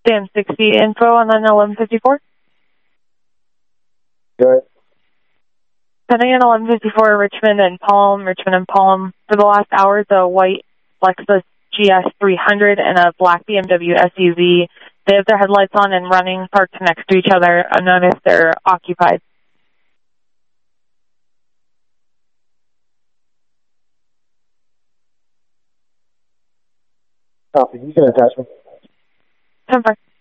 Sam 60 info on 1154. Go ahead. Pending in 1154 Richmond and Palm. For the last hour, the white Lexus GS 300 and a black BMW SUV. They have their headlights on and running, parked next to each other. Unknown if they're occupied. Copy. You can attach me. 10-5.